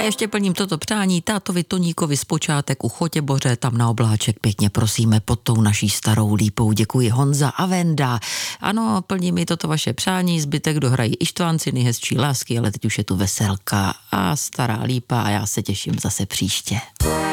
ještě plním toto přání tátovi Toníkovi z počátek u Chotěboře, tam na obláček pěkně prosíme pod tou naší starou lípou. Děkuji Honza a Venda. Ano, plní mi toto vaše přání, zbytek dohrají Ištvánci, nejhezčí lásky, ale teď už je tu veselka a stará lípa a já se těším zase příště.